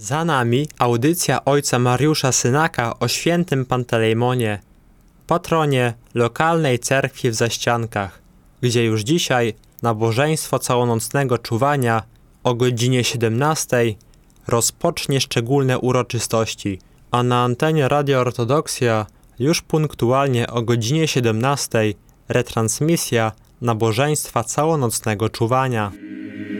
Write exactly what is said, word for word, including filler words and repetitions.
Za nami audycja ojca Mariusza Synaka o świętym Pantelejmonie, patronie lokalnej cerkwi w Zaściankach, gdzie już dzisiaj nabożeństwo całonocnego czuwania o godzinie siedemnastej rozpocznie szczególne uroczystości, a na antenie Radia Ortodoksja już punktualnie o godzinie siedemnastej retransmisja nabożeństwa całonocnego czuwania.